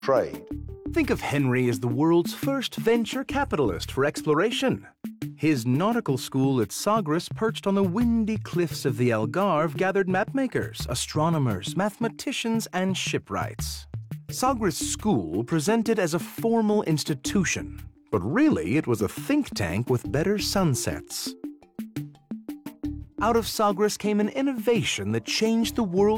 trade. Think of Henry as the world's first venture capitalist for exploration. His nautical school at Sagres, perched on the windy cliffs of the Algarve, gathered mapmakers, astronomers, mathematicians, and shipwrights. Sagres School presented as a formal institution, but really it was a think tank with better sunsets. Out of Sagres came an innovation that changed the world